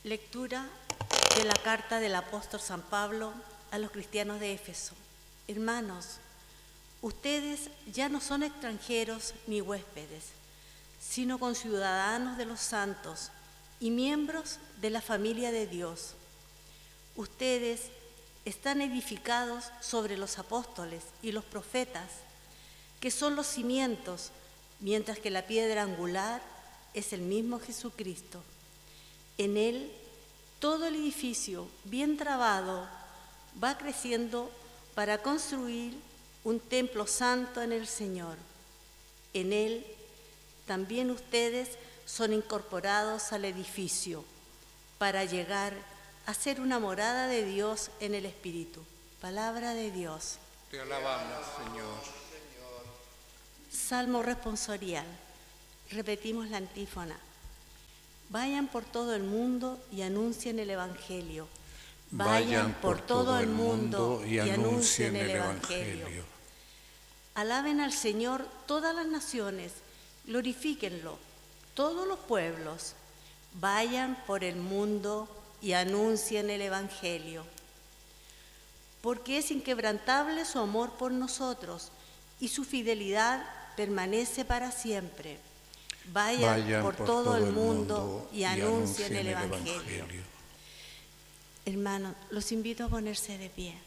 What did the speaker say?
Lectura de la carta del apóstol San Pablo a los cristianos de Éfeso. Hermanos, ustedes ya no son extranjeros ni huéspedes, sino conciudadanos de los santos y miembros de la familia de Dios. Ustedes están edificados sobre los apóstoles y los profetas, que son los cimientos, mientras que la piedra angular es el mismo Jesucristo. En él, todo el edificio, bien trabado, va creciendo para construir un templo santo en el Señor. En él, también ustedes son incorporados al edificio para llegar a ser una morada de Dios en el Espíritu. Palabra de Dios. Te alabamos, Señor. Salmo responsorial. Repetimos la antífona. Vayan por todo el mundo y anuncien el Evangelio. Vayan por todo el mundo y anuncien el Evangelio. Alaben al Señor todas las naciones, glorifíquenlo, todos los pueblos. Vayan por el mundo y anuncien el Evangelio. Porque es inquebrantable su amor por nosotros y su fidelidad permanece para siempre. Vayan por todo el mundo y anuncien el Evangelio. Hermanos, los invito a ponerse de pie.